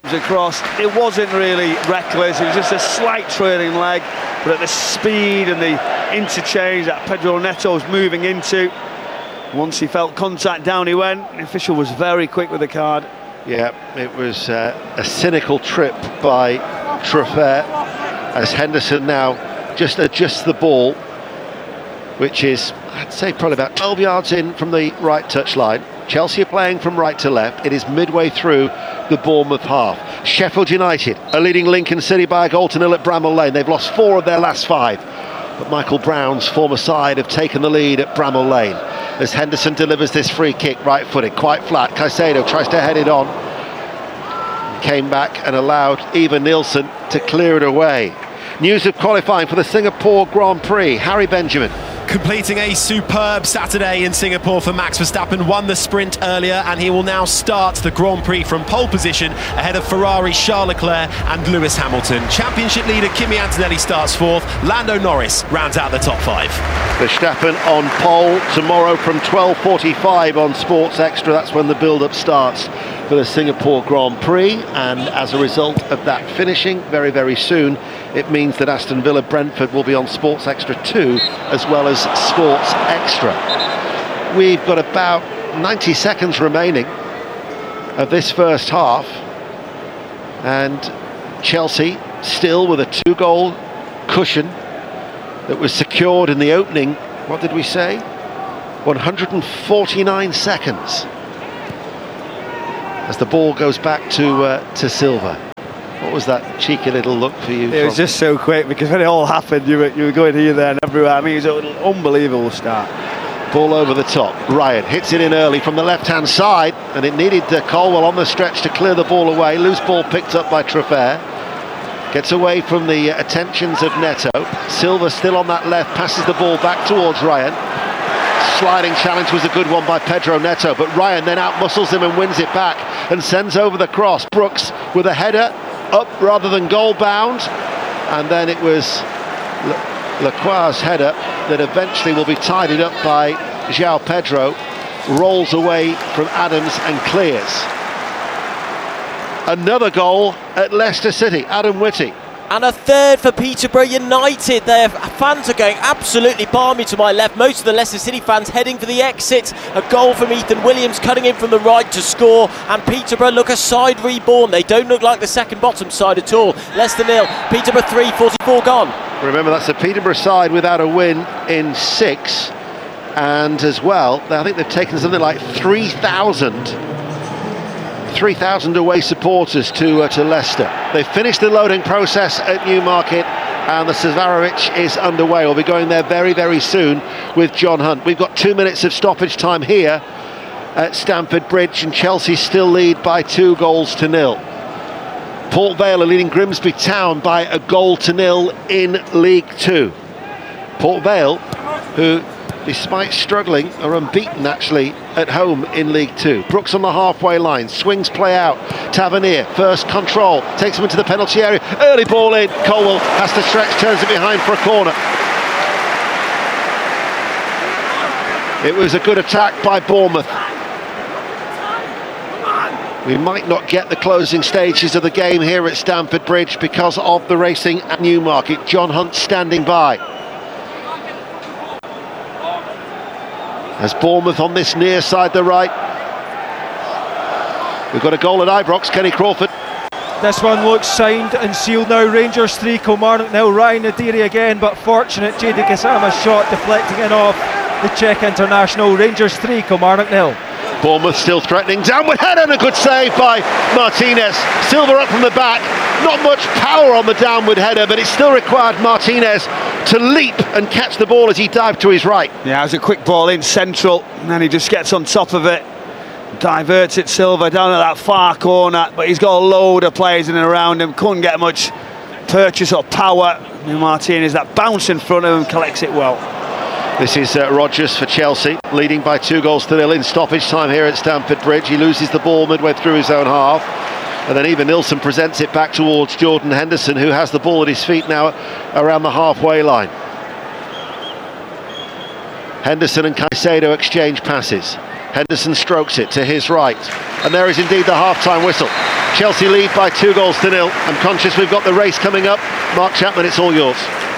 across. It wasn't really reckless, it was just a slight trailing leg, but at the speed and the interchange that Pedro Neto was moving into, once he felt contact, down he went. The official was very quick with the card. Yeah, it was a cynical trip by Truffert, as Henderson now just adjusts the ball, which is, I'd say, probably about 12 yards in from the right touchline. Chelsea are playing from right to left. It is midway through the Bournemouth half. Sheffield United are leading Lincoln City by a goal to nil at Bramall Lane. They've lost 4 of their last 5. But Michael Brown's former side have taken the lead at Bramall Lane as Henderson delivers this free kick, right-footed, quite flat. Caicedo tries to head it on. Came back and allowed Eva Nielsen to clear it away. News of qualifying for the Singapore Grand Prix. Harry Benjamin. Completing a superb Saturday in Singapore for Max Verstappen, won the sprint earlier, and he will now start the Grand Prix from pole position ahead of Ferrari's Charles Leclerc and Lewis Hamilton. Championship leader Kimi Antonelli starts 4th, Lando Norris rounds out the top 5. Verstappen on pole tomorrow from 12:45 on Sports Extra. That's when the build-up starts for the Singapore Grand Prix, and as a result of that finishing very, very soon, it means that Aston Villa Brentford will be on Sports Extra 2 as well as Sports Extra. We've got about 90 seconds remaining of this first half, and Chelsea still with a 2-goal cushion that was secured in the opening, what did we say? 149 seconds. As the ball goes back to Silva. What was that cheeky little look for you? It was just so quick, because when it all happened, you were going here, there and everywhere. I mean, it was an unbelievable start. Ball over the top. Ryan hits it in early from the left-hand side, and it needed Colwell on the stretch to clear the ball away. Loose ball picked up by Truffert. Gets away from the attentions of Neto. Silva still on that left, passes the ball back towards Ryan. Sliding challenge was a good one by Pedro Neto, but Ryan then out-muscles him and wins it back and sends over the cross. Brooks with a header, up rather than goal-bound, and then it was Lacroix's header that eventually will be tidied up by João Pedro, rolls away from Adams and clears. Another goal at Leicester City, Adam Whitty. And a third for Peterborough United. Their fans are going absolutely balmy to my left. Most of the Leicester City fans heading for the exit. A goal from Ethan Williams cutting in from the right to score. And Peterborough look a side reborn. They don't look like the second bottom side at all. Leicester 0, Peterborough 3, 44 gone. Remember, that's the Peterborough side without a win in 6. And as well, I think they've taken something like 3,000 away supporters to Leicester. They've finished the loading process at Newmarket, and the Sevarovic is underway. We'll be going there very, very soon with John Hunt. We've got 2 minutes of stoppage time here at Stamford Bridge, and Chelsea still lead by 2-0. Port Vale are leading Grimsby Town by a 1-0 in League 2. Port Vale, who, despite struggling, are unbeaten actually at home in League 2. Brooks on the halfway line, swings play out. Tavernier, first control, takes him into the penalty area. Early ball in, Colwell has to stretch, turns it behind for a corner. It was a good attack by Bournemouth. We might not get the closing stages of the game here at Stamford Bridge because of the racing at Newmarket. John Hunt standing by. As Bournemouth on this near side, the right. We've got a goal at Ibrox, Kenny Crawford. This one looks signed and sealed now. Rangers 3, Kilmarnock 0. Ryan Nadiri again, but fortunate. JD Gassama's shot deflecting it off the Czech international. Rangers 3, Kilmarnock 0. Bournemouth still threatening. Downward header and a good save by Martinez. Silva up from the back. Not much power on the downward header, but it still required Martinez to leap and catch the ball as he dived to his right. Yeah, it was a quick ball in central, and then he just gets on top of it, diverts it Silva down at that far corner, but he's got a load of players in and around him, couldn't get much purchase or power. And Martinez, that bounce in front of him, collects it well. This is Rodgers for Chelsea, leading by 2-0 in stoppage time here at Stamford Bridge. He loses the ball midway through his own half, and then Eva Nielsen presents it back towards Jordan Henderson, who has the ball at his feet now around the halfway line. Henderson and Caicedo exchange passes. Henderson strokes it to his right, and there is indeed the half-time whistle. Chelsea lead by 2-0. I'm conscious we've got the race coming up. Mark Chapman, it's all yours.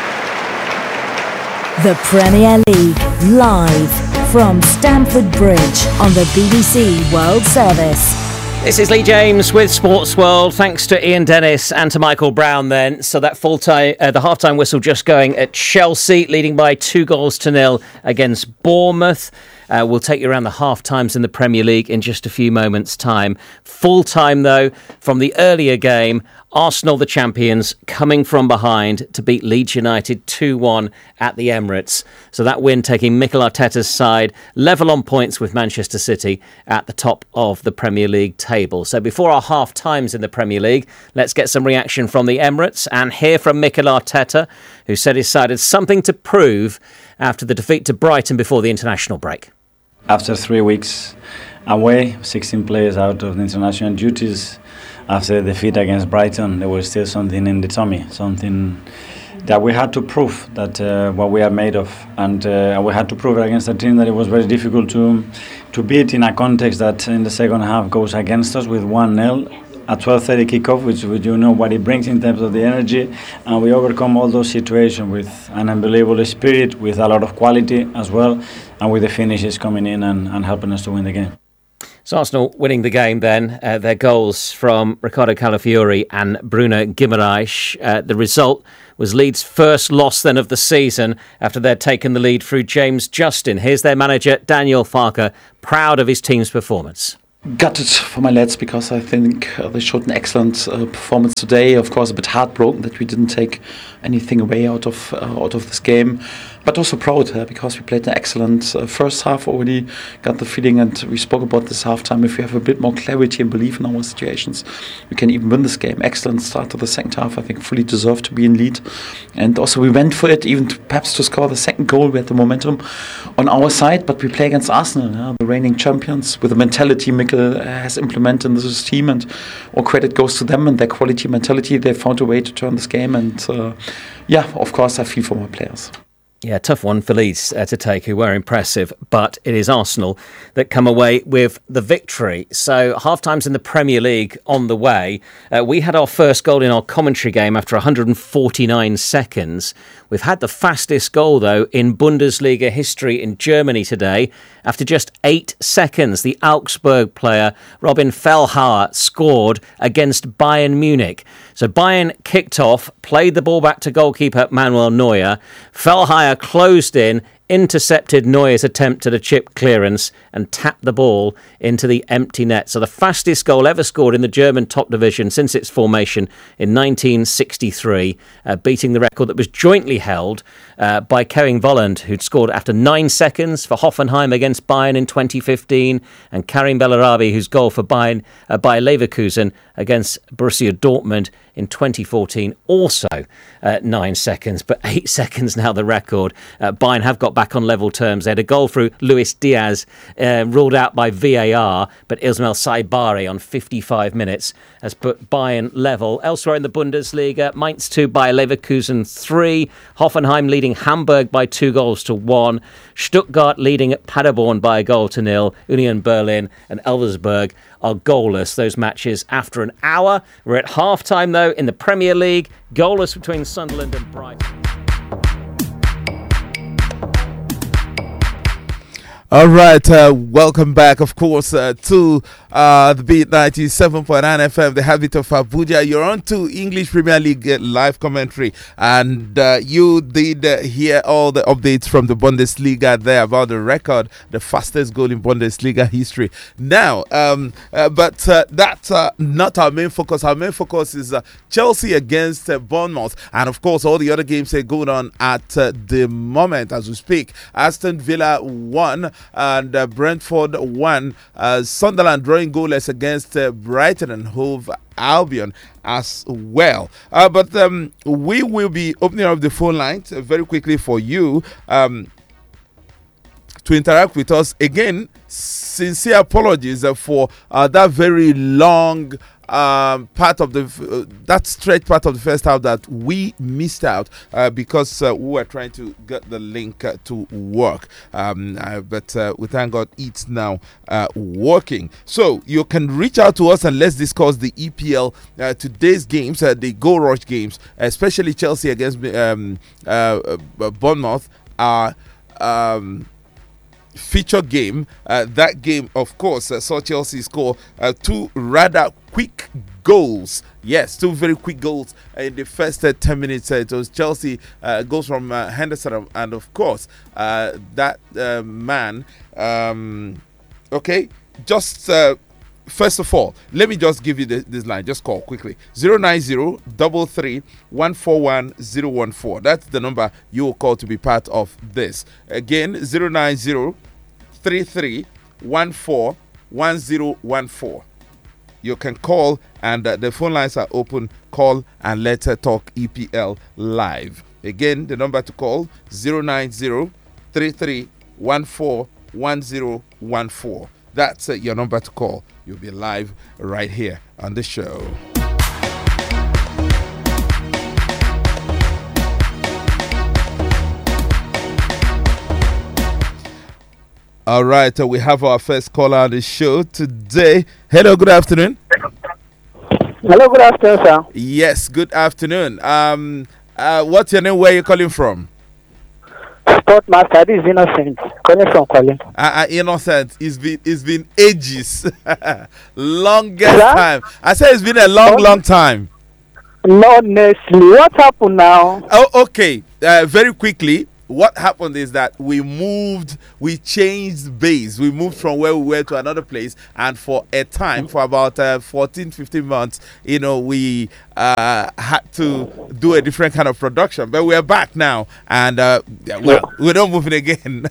The Premier League, live from Stamford Bridge on the BBC World Service. This is Lee James with Sports World. Thanks to Ian Dennis and to Michael Brown then. So that the half-time whistle just going at Chelsea, leading by 2-0 against Bournemouth. We'll take you around the half-times in the Premier League in just a few moments' time. Full-time, though, from the earlier game, Arsenal, the champions, coming from behind to beat Leeds United 2-1 at the Emirates. So that win taking Mikel Arteta's side level on points with Manchester City at the top of the Premier League table. So before our half-times in the Premier League, let's get some reaction from the Emirates and hear from Mikel Arteta, who said his side had something to prove after the defeat to Brighton before the international break. After 3 weeks away, 16 players out of the international duties, after the defeat against Brighton, there was still something in the tummy, something that we had to prove that what we are made of, and we had to prove it against a team that it was very difficult to beat in a context that in the second half goes against us with 1-0. At 12:30 kickoff, which you know what it brings in terms of the energy, and we overcome all those situations with an unbelievable spirit, with a lot of quality as well, and with the finishes coming in and helping us to win the game. So Arsenal winning the game then, their goals from Ricardo Calafiori and Bruno Guimaraes. The result was Leeds' first loss then of the season after they'd taken the lead through James Justin. Here's their manager, Daniel Farke, proud of his team's performance. Gutted for my lads because I think they showed an excellent performance today. Of course, a bit heartbroken that we didn't take anything away out of this game, but also proud because we played an excellent first half. Already got the feeling, and we spoke about this halftime. If we have a bit more clarity and belief in our situations, we can even win this game. Excellent start to the second half. I think fully deserved to be in lead, and also we went for it, even perhaps to score the second goal. We had the momentum on our side, but we play against Arsenal, the reigning champions, with the mentality Mikel has implemented in this team, and all credit goes to them and their quality mentality. They found a way to turn this game, and of course I feel for my players. Yeah, tough one for Leeds to take, who were impressive, but it is Arsenal that come away with the victory. So half-times in the Premier League on the way. We had our first goal in our commentary game after 149 seconds. We've had the fastest goal, though, in Bundesliga history in Germany today. After just 8 seconds, the Augsburg player Robin Fellhauer scored against Bayern Munich. So Bayern kicked off, played the ball back to goalkeeper Manuel Neuer. Fellhauer closed in, intercepted Neuer's attempt at a chip clearance and tapped the ball into the empty net. So the fastest goal ever scored in the German top division since its formation in 1963, beating the record that was jointly held by Kevin Volland, who'd scored after 9 seconds for Hoffenheim against Bayern in 2015, and Karim Bellarabi, whose goal for Bayer Leverkusen against Borussia Dortmund in 2014, also 9 seconds, but 8 seconds now the record. Bayern have got back on level terms. They had a goal through Luis Diaz, ruled out by VAR, but Ismail Saibari on 55 minutes has put Bayern level. Elsewhere in the Bundesliga, Mainz 2, Bayer Leverkusen 3, Hoffenheim leading Hamburg by 2-1, Stuttgart leading at Paderborn by 1-0, Union Berlin and Elversberg are goalless. Those matches after an hour. We're at half-time, though, in the Premier League. Goalless between Sunderland and Brighton. All right, welcome back, of course, to the Beat 97.9 FM, the habit of Abuja. You're on to English Premier League live commentary, and you did hear all the updates from the Bundesliga there about the record, the fastest goal in Bundesliga history. Now, but that's not our main focus. Our main focus is Chelsea against Bournemouth, and of course, all the other games are going on at the moment as we speak. Aston Villa won. And Brentford won. Sunderland drawing goalless against Brighton and Hove Albion as well. But we will be opening up the phone lines very quickly for you to interact with us. Again, sincere apologies for that very long part of that stretch part of the first half that we missed out because we were trying to get the link to work, but we thank God it's now working. So you can reach out to us and let's discuss the EPL today's games, the goal rush games, especially Chelsea against Bournemouth are feature game. That game, of course, saw Chelsea score two rather quick goals. Yes, two very quick goals in the first 10 minutes. It was Chelsea goals from Henderson, and of course, that man. Okay, just first of all, let me just give you this line. Just call quickly. 090-33-141-014. That's the number you will call to be part of this. Again, 090-33-14-1014. You can call, and the phone lines are open. Call and let's talk EPL live. Again, the number to call 090-33-14-1014. That's your number to call. You'll be live right here on the show. All right, we have our first caller on the show today. Hello, good afternoon. Hello, good afternoon, sir. Yes, good afternoon. What's your name? Where are you calling from? Sportmaster, this is Innocent. Calling from calling. Innocent, it's been ages. Longest time. I said it's been a long time. No, Nestle. What happened now? Oh, okay. Very quickly. What happened is that we changed base. We moved from where we were to another place, and for a time, for about 14-15 months, we had to do a different kind of production. But we're back now, and we're not moving again.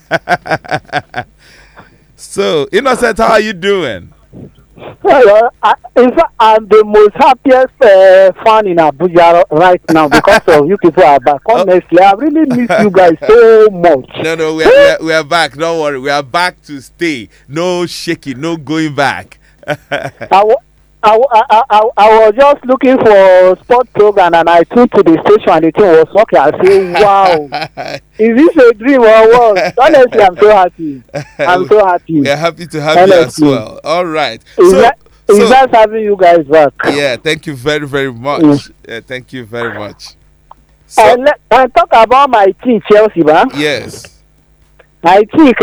So, Innocent, how are you doing? Well, in fact, I'm the most happiest fan in Abuja right now because of you people are back. Honestly, I really miss you guys so much. No, we are back. Don't worry, we are back to stay. No shaking, no going back. I was just looking for a sport program and I tuned to the station and the thing was okay. I say, wow, is this a dream or what? Honestly, I'm so happy. I'm so happy. We're happy to have you as well. All right. It's nice having you guys back. Yeah, thank you very, very much. Thank you very much. So, I talk about my team, Chelsea, man. Yes. I think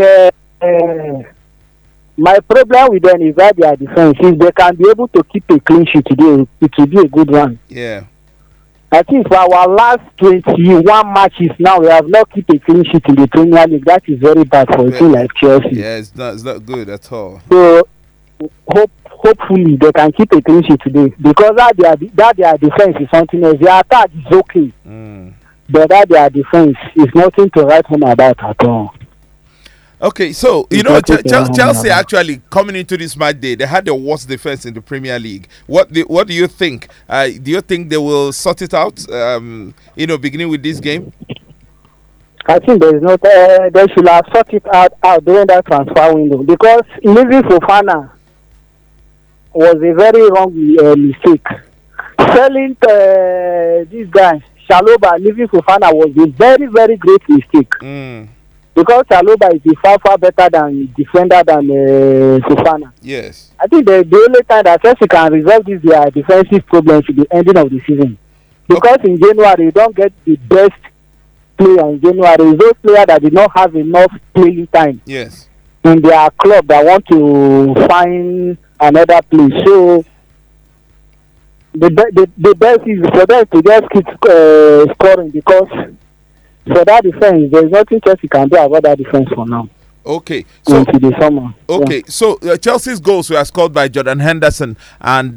my problem with them is that their defense, if they can be able to keep a clean sheet today, it will be a good one. Yeah. I think for our last 21 matches now, we have not kept a clean sheet in the Premier League. That is very bad for a team like Chelsea. Yeah, it's not good at all. So hopefully they can keep a clean sheet today because that their defense is something else. Their attack is okay, but that their defense is nothing to write home about at all. Okay, so Chelsea actually coming into this match day, they had the worst defense in the Premier League. What do you think? Do you think they will sort it out? Beginning with this game. I think there is not. They should have sorted it out during that transfer window because leaving Fofana was a very wrong mistake. Selling this guy Chalobah, leaving Fofana was a very, very great mistake. Because Chalobah is far better than defender than Fofana. Yes. I think the only time that Chelsea can resolve their defensive problems is the ending of the season. Because in January, you don't get the best player in January. Those players that did not have enough playing time. Yes. In their club that want to find another place. So the best is for them to just keep scoring because for that defense, there's nothing Chelsea can do about that defense for now. Okay, so into the summer. So Chelsea's goals were scored by Jordan Henderson and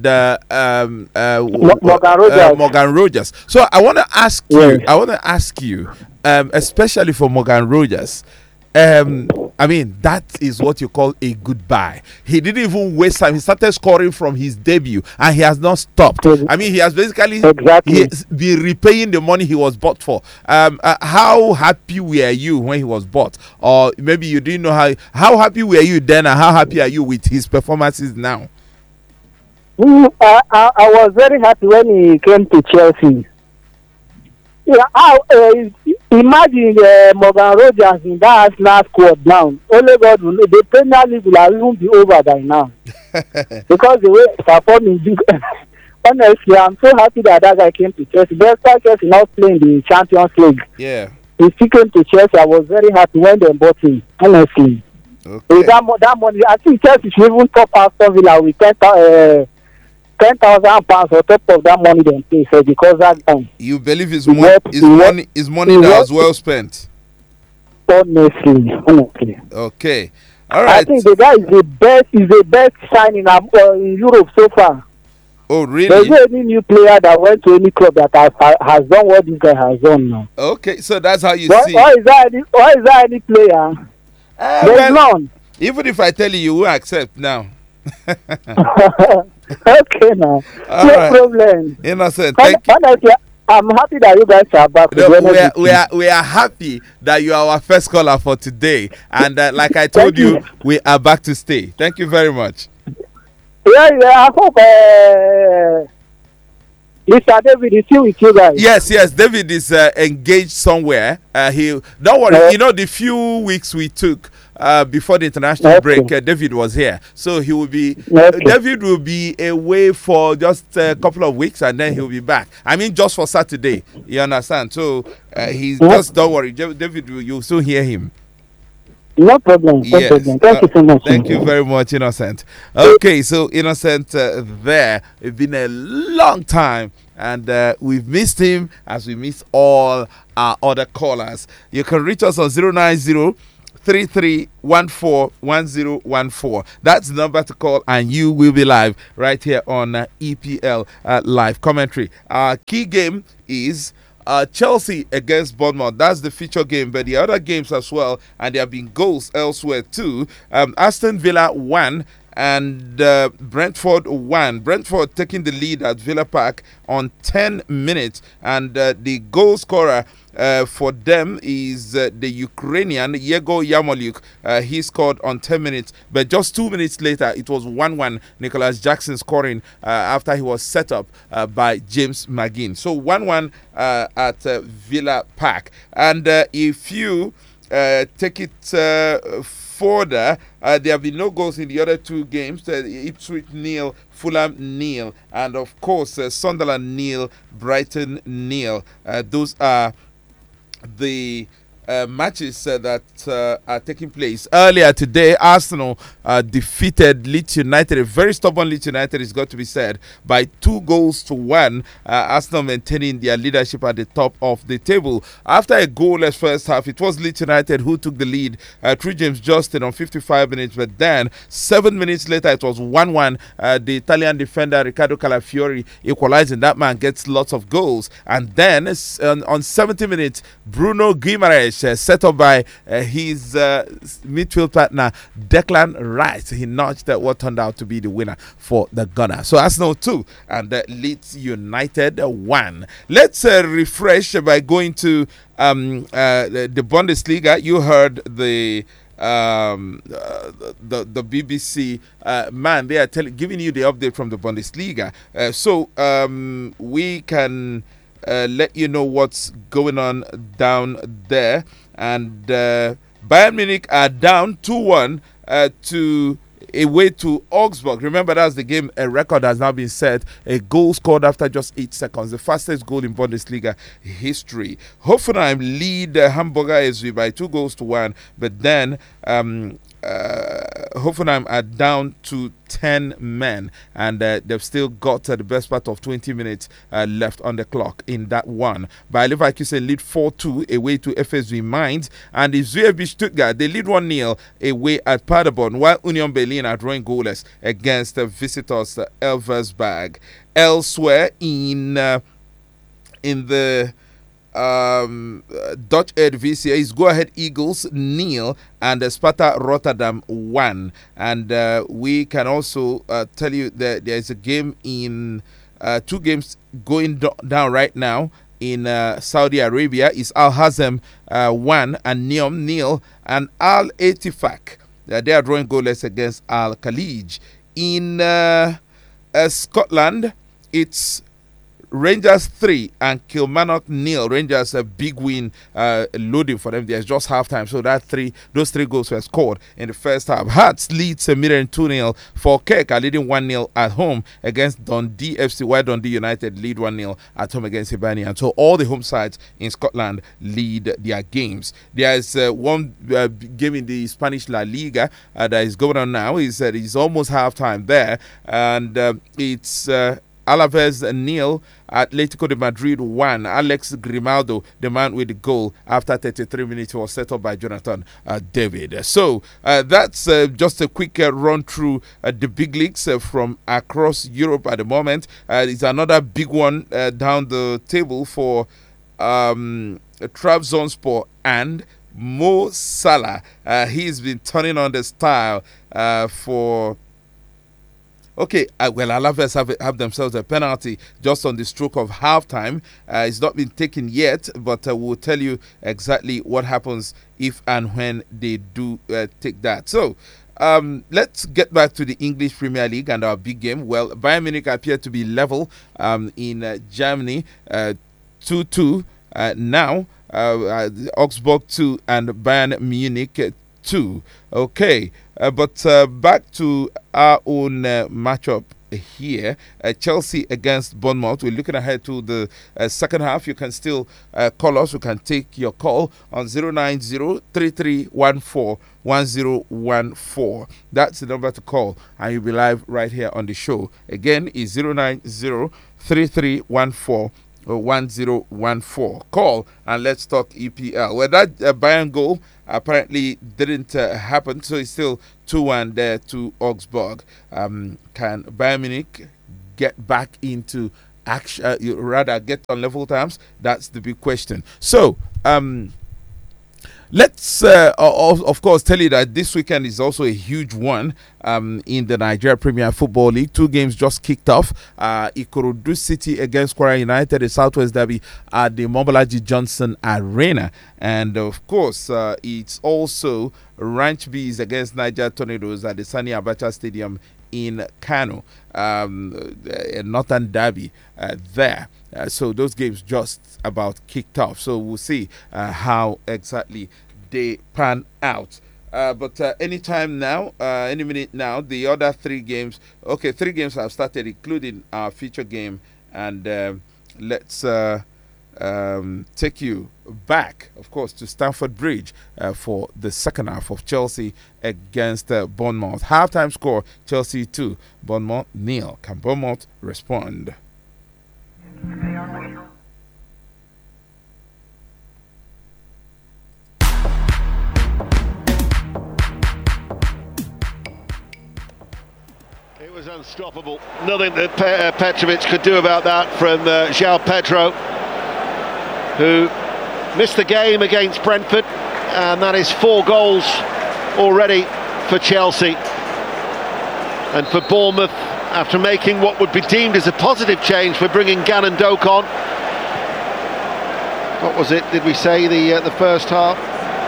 Morgan Rogers. So I want to ask you, especially for Morgan Rogers, I mean, that is what you call a goodbye. He didn't even waste time. He started scoring from his debut, and he has not stopped. I mean, he has basically been repaying the money he was bought for. How happy were you when he was bought? Or maybe you didn't know how happy were you then, and how happy are you with his performances now? I was very happy when he came to Chelsea. Yeah, imagine Morgan Rogers in that Arsenal squad now. Only God will know. The Premier League will even be over by now. Because the way he's performing, honestly, I'm so happy that guy came to Chelsea. Despite Chelsea now playing the Champions League. Yeah. He still came to Chelsea. I was very happy when they bought him, honestly. Okay. With that money, I think Chelsea should even top Aston Villa with 10,000 £10,000 on top of that money they pay for, because that time. You believe his money that was well spent? Honestly. Okay. All right. I think the guy is the best signing in Europe so far. Oh, really? There's no any new player that went to any club that has done what this guy has done now. Okay, so that's how you see. Why is that any player? There's none. Even if I tell you, you will accept now. Okay, now. No problem. Innocent, thank you. I'm happy that you guys are back. We are happy that you are our first caller for today. And like I told you, we are back to stay. Thank you very much. Yeah, I hope Mr. David is still with you guys. Yes, David is engaged somewhere. Don't worry, you know, the few weeks we took before the international break, David was here, so he will be. David will be away for just a couple of weeks, and then he'll be back. I mean, just for Saturday. You understand? So he's just don't worry, David. You'll soon hear him. No problem. Yes. No problem. Thank you so much. Thank you very much, Innocent. Okay, so Innocent there. It's been a long time, and we've missed him as we miss all our other callers. You can reach us on 090-3314-1014. That's the number to call, and you will be live right here on EPL Live Commentary. Our key game is Chelsea against Bournemouth. That's the feature game, but the other games as well, and there have been goals elsewhere too. Aston Villa won and Brentford won. Brentford taking the lead at Villa Park on 10 minutes, and the goal scorer for them is the Ukrainian Yegor Yarmolyuk. He scored on 10 minutes, but just 2 minutes later it was 1-1. Nicholas Jackson scoring after he was set up by James McGinn. So 1-1 at Villa Park. And if you take it further, there have been no goals in the other two games. Ipswich 0, Fulham 0, and of course Sunderland 0, Brighton 0. Those are the matches that are taking place. Earlier today, Arsenal defeated Leeds United. A very stubborn Leeds United, is got to be said, by 2-1. Arsenal maintaining their leadership at the top of the table. After a goalless first half, it was Leeds United who took the lead through James Justin on 55 minutes, but then 7 minutes later it was 1-1. The Italian defender Riccardo Calafiori equalizing. That man gets lots of goals. And then on 70 minutes, Bruno Guimaraes, set up by his midfield partner Declan Rice, he notched what turned out to be the winner for the Gunners. So Arsenal 2 and Leeds United 1. Let's refresh by going to the Bundesliga. You heard the BBC man. They are giving you the update from the Bundesliga. So we can let you know what's going on down there. And Bayern Munich are down 2-1 away to Augsburg. Remember, that's the game. A record has now been set. A goal scored after just 8 seconds. The fastest goal in Bundesliga history. Hoffenheim lead Hamburger SV by 2-1. But then Hoffenheim are down to 10 men, and they've still got the best part of 20 minutes left on the clock in that one. Bayer Leverkusen lead 4-2 away to FSV Mainz, and the VfB Stuttgart, they lead 1-0 away at Paderborn, while Union Berlin are drawing goalless against the visitors Elversberg. Elsewhere in the Dutch Eredivisie is Go Ahead Eagles 0 and Sparta Rotterdam 1. And we can also tell you that there is a game in 2 games going down right now in Saudi Arabia. Is Al Hazem 1 and Neom 0, and Al Ettifaq they are drawing goalless against Al Khalij. In Scotland, it's Rangers 3 and Kilmarnock 0. Rangers a big win, loading for them. There's just half time, so those three goals were scored in the first half. Hearts leads a mirror 2-0 for Kirk, are leading 1-0 at home against Dundee FC, while Dundee United lead 1-0 at home against Hibernian. So all the home sides in Scotland lead their games. There is one game in the Spanish La Liga that is going on now. It's almost half time there, and it's Alaves 0, Atletico de Madrid 1. Alex Grimaldo, the man with the goal after 33 minutes, was set up by Jonathan David. So that's just a quick run through the big leagues from across Europe at the moment. It's another big one down the table for Trabzonspor and Mo Salah. He's been turning on the style for... Okay, well, Alaves have themselves a penalty just on the stroke of halftime. It's not been taken yet, but we'll tell you exactly what happens if and when they do take that. So, let's get back to the English Premier League and our big game. Well, Bayern Munich appear to be level in Germany, 2-2 now. Augsburg 2 and Bayern Munich 2. Okay, but back to our own matchup here. Chelsea against Bournemouth. We're looking ahead to the second half. You can still call us. We can take your call on 090-3314-1014. That's the number to call, and you'll be live right here on the show. Again, is 090-3314-1014. Call and let's talk EPL. Well, that Bayern goal apparently didn't happen, so it's still 2-1 there to Augsburg. Can Bayern Munich get back into action, rather get on level terms? That's the big question. So, let's, of course, tell you that this weekend is also a huge one in the Nigeria Premier Football League. 2 games just kicked off. Ikorodu City against Kwara United, the Southwest Derby at the Mobolaji Johnson Arena. And, of course, it's also Ranch Bees against Niger Tornadoes at the Sani Abacha Stadium in Kano, Northern Derby there. So those games just about kicked off. So we'll see how exactly they pan out. But anytime now, any minute now, the other 3 games, 3 games have started, including our feature game. And let's take you back, of course, to Stamford Bridge for the second half of Chelsea against Bournemouth. Halftime score, Chelsea 2, Bournemouth 0. Can Bournemouth respond? It was unstoppable. Nothing that Petrovic could do about that from João Pedro, who missed the game against Brentford, and that is 4 goals already for Chelsea. And for Bournemouth, after making what would be deemed as a positive change for bringing Gannon Doak on. What was it, did we say, the first half?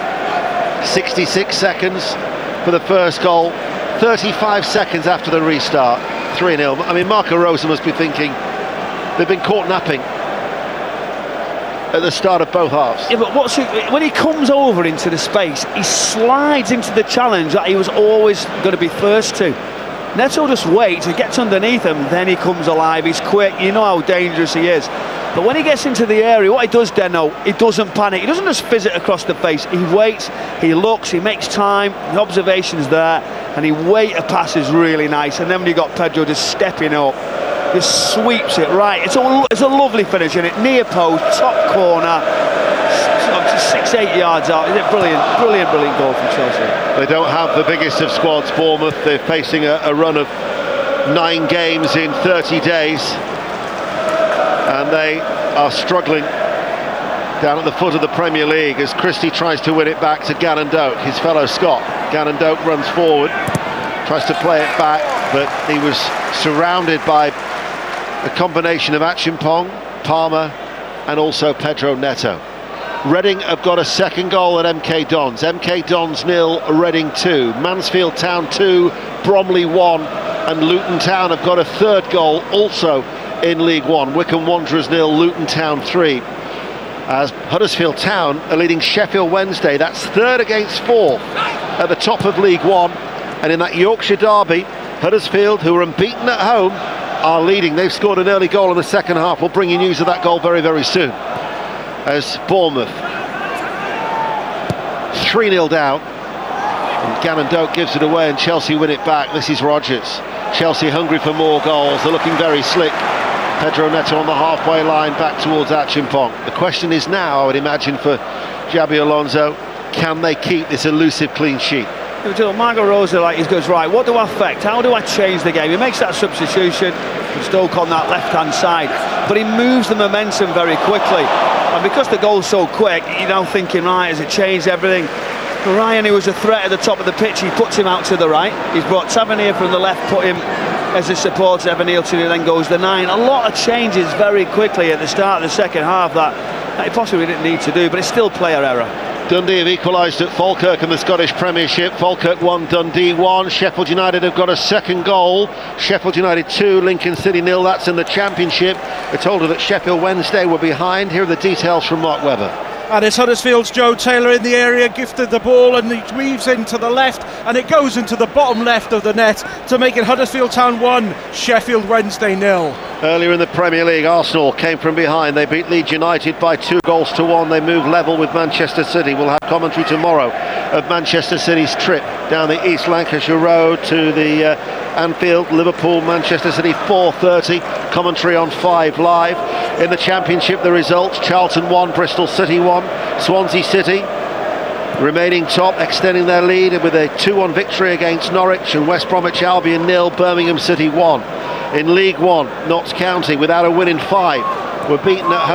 66 seconds for the first goal, 35 seconds after the restart, 3-0. I mean, Marco Rosa must be thinking they've been caught napping at the start of both halves. Yeah, but when he comes over into the space, he slides into the challenge that he was always going to be first to. Neto just waits, he gets underneath him, then he comes alive, he's quick, you know how dangerous he is. But when he gets into the area, what he does, Deno, he doesn't panic, he doesn't just fizz it across the face, he waits, he looks, he makes time, the observation's there, and he waits a pass is really nice, and then when you got Pedro just stepping up, just sweeps it right, it's a lovely finish, and it near post, top corner, 6-8 yards out. Is it brilliant goal from Chelsea. They don't have the biggest of squads, Bournemouth. They're facing a run of 9 games in 30 days, and they are struggling down at the foot of the Premier League as Christie tries to win it back to Gannon Doak, his fellow Scot. Gannon Doak runs forward, tries to play it back, but he was surrounded by a combination of Achimpong, Palmer and also Pedro Neto. Reading have got a second goal at MK Dons. MK Dons 0, Reading 2. Mansfield Town 2, Bromley 1, and Luton Town have got a third goal also in League One. Wycombe Wanderers 0, Luton Town 3. As Huddersfield Town are leading Sheffield Wednesday, that's third against fourth at the top of League One. And in that Yorkshire derby, Huddersfield, who are unbeaten at home, are leading. They've scored an early goal in the second half. We'll bring you news of that goal very, very soon. As Bournemouth 3-0 down, and Gannon Doak gives it away and Chelsea win it back. This is Rodgers. Chelsea hungry for more goals. They're looking very slick. Pedro Neto on the halfway line back towards Achimpong. The question is now, I would imagine, for Xabi Alonso, can they keep this elusive clean sheet? Marco Rosa, he goes, right, what do I affect? How do I change the game? He makes that substitution, Stoke on that left-hand side, but he moves the momentum very quickly. And because the goal's so quick, you're now thinking, right, has it changed everything? Ryan, who was a threat at the top of the pitch, he puts him out to the right. He's brought Tavernier from the left, put him as a support. Evan Neilson, who then goes the 9. A lot of changes very quickly at the start of the second half that he possibly didn't need to do, but it's still player error. Dundee have equalised at Falkirk in the Scottish Premiership. Falkirk 1, Dundee 1. Sheffield United have got a second goal. Sheffield United 2, Lincoln City 0. That's in the Championship. We're told that Sheffield Wednesday were behind. Here are the details from Mark Webber. And it's Huddersfield's Joe Taylor in the area, gifted the ball, and he weaves into the left, and it goes into the bottom left of the net to make it Huddersfield Town 1, Sheffield Wednesday 0. Earlier in the Premier League, Arsenal came from behind. They beat Leeds United by 2-1. They moved level with Manchester City. We'll have commentary tomorrow of Manchester City's trip down the East Lancashire Road to the Anfield. Liverpool, Manchester City 4:30. Commentary on 5 Live. In the Championship, the results: Charlton 1, Bristol City 1. Swansea City remaining top, extending their lead with a 2-1 victory against Norwich, and West Bromwich Albion 0, Birmingham City 1. In League One, Notts County, without a win in 5, were beaten at home